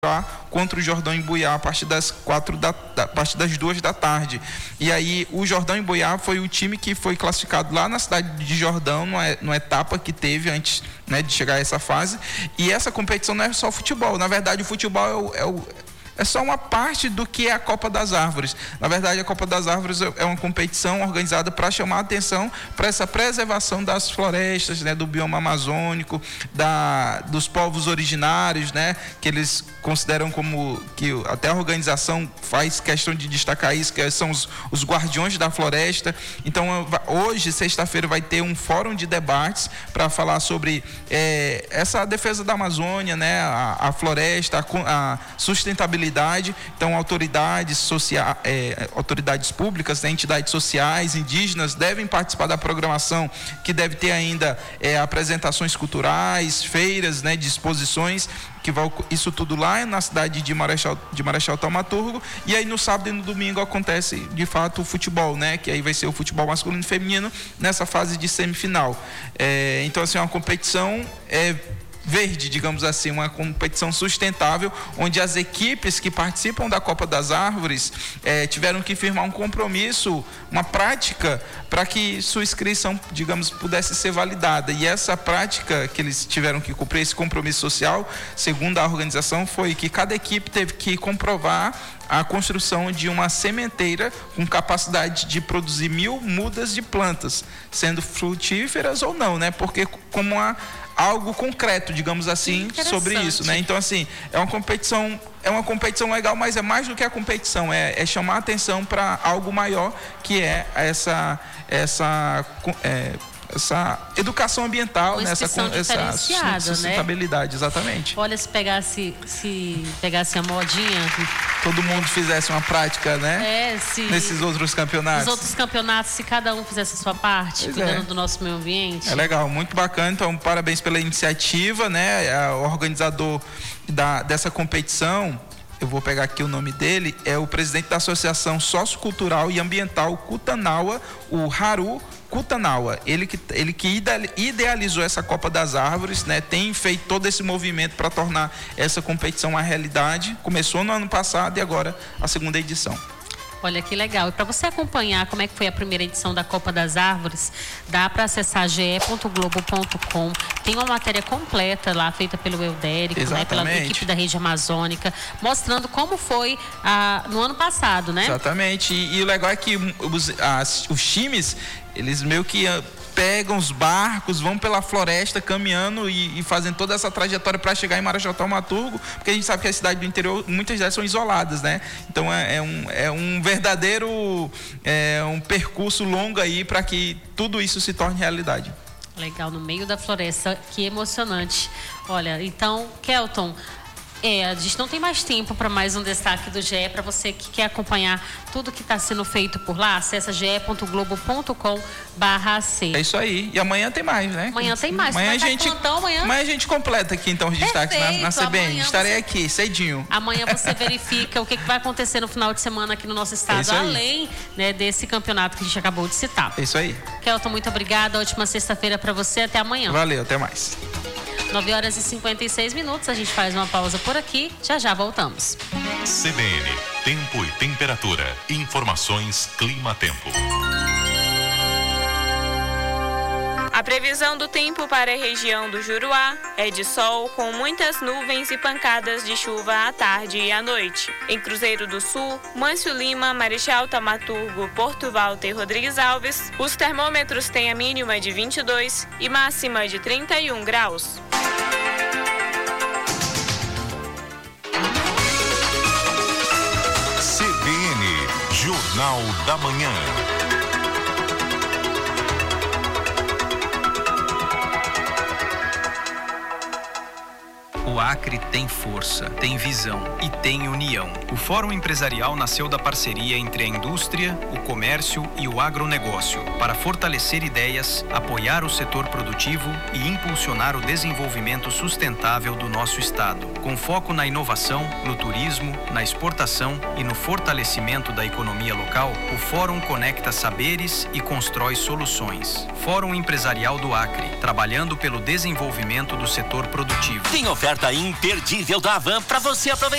contra o Jordão Imbuiá a partir das 2 da tarde. E aí o Jordão Imbuiá foi o time que foi classificado lá na cidade de Jordão, numa etapa que teve antes, né, de chegar a essa fase. E essa competição não é só futebol. Na verdade, o futebol é só uma parte do que é a Copa das Árvores. Na verdade, a Copa das Árvores é uma competição organizada para chamar a atenção para essa preservação das florestas, né, do bioma amazônico, dos povos originários, né, que eles consideram como que até a organização faz questão de destacar isso, que são os guardiões da floresta. Então, hoje, sexta-feira, vai ter um fórum de debates para falar sobre essa defesa da Amazônia, né, a floresta, a sustentabilidade. Então, autoridades públicas, né, entidades sociais, indígenas devem participar da programação, que deve ter ainda apresentações culturais, feiras, né, de exposições, que vai isso tudo lá na cidade de Marechal Thaumaturgo. E aí no sábado e no domingo acontece de fato o futebol, né, que aí vai ser o futebol masculino e feminino nessa fase de semifinal. Então, assim, é uma competição verde, digamos assim, uma competição sustentável, onde as equipes que participam da Copa das Árvores tiveram que firmar um compromisso, uma prática, para que sua inscrição, digamos, pudesse ser validada. E essa prática que eles tiveram que cumprir, esse compromisso social, segundo a organização, foi que cada equipe teve que comprovar a construção de uma sementeira com capacidade de produzir 1.000 mudas de plantas, sendo frutíferas ou não, né? Porque como algo concreto, digamos assim, sobre isso, né? Então, assim, é uma competição legal, mas é mais do que a competição, é chamar a atenção para algo maior, que é essa educação ambiental, né? essa sustentabilidade, né? Exatamente. Olha, se pegasse a modinha, todo mundo fizesse uma prática, né? Nesses outros campeonatos. Nos outros campeonatos, se cada um fizesse a sua parte, cuidando do nosso meio ambiente. É legal, muito bacana. Então, parabéns pela iniciativa, né? O organizador dessa competição, eu vou pegar aqui o nome dele, é o presidente da Associação Sociocultural e Ambiental Cutanaua, o Haru Cutanaua. Ele que idealizou essa Copa das Árvores, né? Tem feito todo esse movimento para tornar essa competição uma realidade. Começou no ano passado e agora a segunda edição. Olha que legal. E para você acompanhar como é que foi a primeira edição da Copa das Árvores, dá para acessar ge.globo.com. Tem uma matéria completa lá, feita pelo Eudérico, né, pela equipe da Rede Amazônica, mostrando como foi no ano passado, né? Exatamente. E o legal é que os times, eles meio que pegam os barcos, vão pela floresta caminhando e fazem toda essa trajetória para chegar em Marechal Thaumaturgo, porque a gente sabe que a cidade do interior, muitas delas são isoladas, né? Então é um verdadeiro um percurso longo aí para que tudo isso se torne realidade. Legal, no meio da floresta, que emocionante. Olha, então, Kelton, a gente não tem mais tempo para mais um destaque do GE. Para você que quer acompanhar tudo que está sendo feito por lá, acessa ge.globo.com/ac. É isso aí. E amanhã tem mais, né? Amanhã tem mais. Amanhã a gente completa aqui então os destaques na CBN. Estarei aqui cedinho. Amanhã você verifica o que vai acontecer no final de semana aqui no nosso estado, além, né, desse campeonato que a gente acabou de citar. É isso aí. Kelton, muito obrigada. Ótima sexta-feira para você. Até amanhã. Valeu, até mais. 9h56, a gente faz uma pausa por aqui, já voltamos. CBN, tempo e temperatura, informações clima-tempo. A previsão do tempo para a região do Juruá é de sol com muitas nuvens e pancadas de chuva à tarde e à noite. Em Cruzeiro do Sul, Mâncio Lima, Marechal Thaumaturgo, Porto Walter e Rodrigues Alves, os termômetros têm a mínima de 22 e máxima de 31 graus. CBN, Jornal da Manhã. O Acre tem força, tem visão e tem união. O Fórum Empresarial nasceu da parceria entre a indústria, o comércio e o agronegócio, para fortalecer ideias, apoiar o setor produtivo e impulsionar o desenvolvimento sustentável do nosso estado. Com foco na inovação, no turismo, na exportação e no fortalecimento da economia local, o Fórum conecta saberes e constrói soluções. Fórum Empresarial do Acre, trabalhando pelo desenvolvimento do setor produtivo. Tem ofertas oferta imperdível da Havan para você aproveitar.